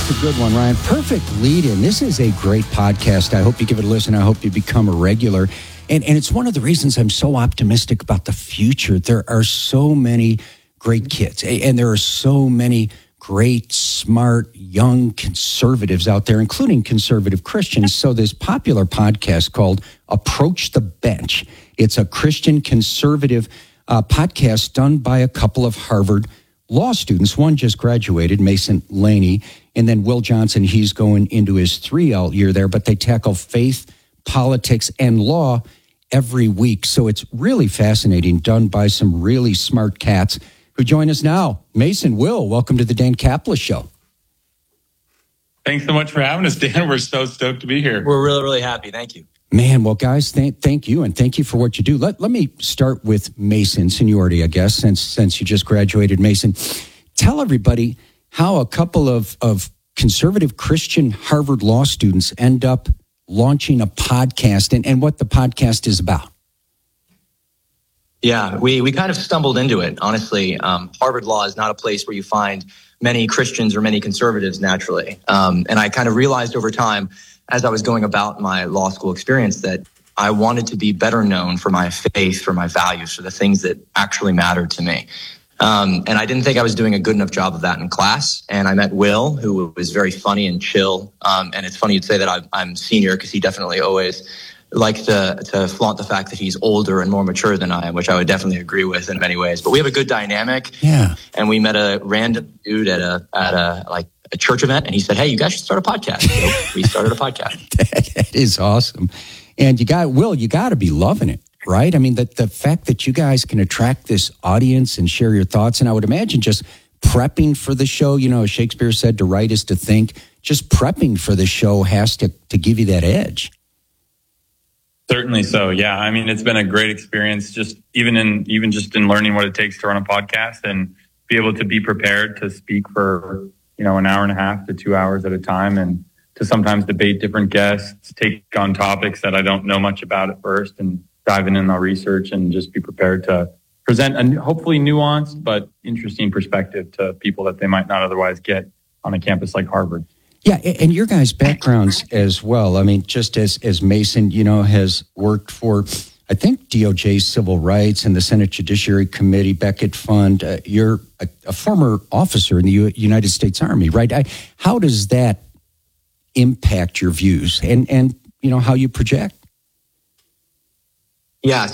That's a good one, Ryan. Perfect lead-in. This is a great podcast. I hope you give it a listen. I hope you become a regular. And it's one of the reasons I'm so optimistic about the future. There are so many great kids, and there are so many great, smart, young conservatives out there, including conservative Christians. So this popular podcast called Approach the Bench, it's a Christian conservative podcast done by a couple of Harvard law students. One just graduated, Mason Laney, and then Will Johnson, he's going into his 3L year there, but they tackle faith, politics, and law every week. So it's really fascinating, done by some really smart cats who join us now. Mason, Will, welcome to the Dan Caplis Show. Thanks so much for having us, Dan. We're so stoked to be here. We're really, really happy. Thank you. Man, well, guys, thank you, and thank you for what you do. Let me start with Mason, seniority, I guess, since you just graduated. Mason, tell everybody how a couple of conservative Christian Harvard law students end up launching a podcast and what the podcast is about. Yeah, we kind of stumbled into it, honestly. Harvard Law is not a place where you find many Christians or many conservatives naturally. And I kind of realized over time, as I was going about my law school experience, that I wanted to be better known for my faith, for my values, for the things that actually mattered to me. And I didn't think I was doing a good enough job of that in class. And I met Will, who was very funny and chill. And it's funny you'd say that I'm senior, because he definitely always likes to flaunt the fact that he's older and more mature than I am, which I would definitely agree with in many ways. But we have a good dynamic. Yeah. And we met a random dude at a church event, and he said, "Hey, you guys should start a podcast." So we started a podcast. That is awesome. And you got to be loving it, right? I mean, the fact that you guys can attract this audience and share your thoughts, and I would imagine just prepping for the show, as Shakespeare said, to write is to think, just prepping for the show has to give you that edge. Certainly so. Yeah. I mean, it's been a great experience, just even in learning what it takes to run a podcast and be able to be prepared to speak for, an hour and a half to 2 hours at a time, and to sometimes debate different guests, take on topics that I don't know much about at first, and diving in our research and just be prepared to present a hopefully nuanced but interesting perspective to people that they might not otherwise get on a campus like Harvard. Yeah, and your guys' backgrounds as well. I mean, just as Mason, has worked for, I think, DOJ's Civil Rights and the Senate Judiciary Committee, Beckett Fund. You're a former officer in the United States Army, right? How does that impact your views and how you project? Yeah.